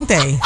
ontem.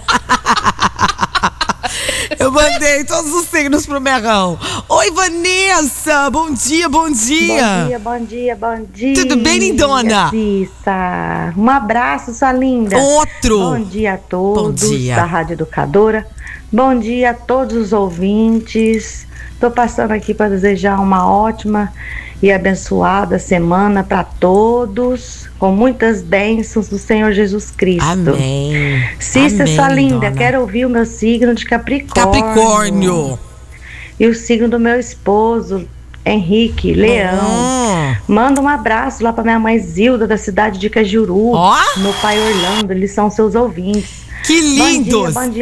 Eu mandei todos os signos pro Merrão. Oi, Vanessa, bom dia, bom dia. Bom dia. Tudo bem, lindona? Cissa, um abraço, sua linda. Outro. Bom dia a todos Bom dia. da Rádio Educadora. Bom dia a todos os ouvintes. Tô passando aqui para desejar uma ótima e abençoada semana para todos, com muitas bênçãos do Senhor Jesus Cristo. Amém. Cissa, Amém, sua linda, dona. quero ouvir o meu signo de Capricórnio. E o signo do meu esposo, Henrique, Leão. Manda um abraço lá pra minha mãe Zilda, da cidade de Cajuru. Ó. Meu pai Orlando, eles são seus ouvintes. Que lindos. Bom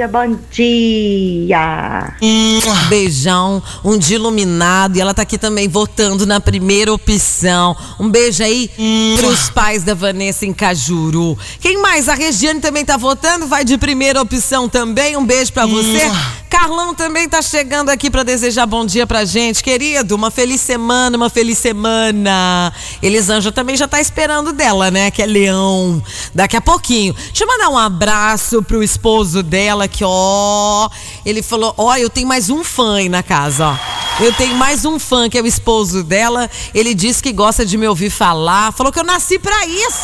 dia. Beijão, um dia iluminado. E ela tá aqui também votando na primeira opção. Um beijo aí pros pais da Vanessa em Cajuru. Quem mais? A Regiane também tá votando, vai de primeira opção também. Um beijo pra você. Carlão também tá chegando aqui pra desejar bom dia pra gente. Querido, uma feliz semana, uma feliz semana. Elisângela também já tá esperando dela, né? Que é Leão. Daqui a pouquinho. Deixa eu mandar um abraço pro esposo dela, que ele falou, eu tenho mais um fã aí na casa, ó. Eu tenho mais um fã, que é o esposo dela. Ele disse que gosta de me ouvir falar. Falou que eu nasci pra isso.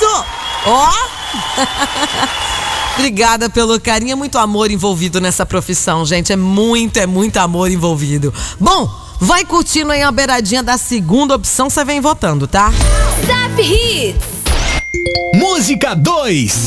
Obrigada pelo carinho, é muito amor envolvido nessa profissão, gente. É muito amor envolvido. Bom, vai curtindo aí a beiradinha da segunda opção, você vem votando, tá? Zap Hits. Música 2.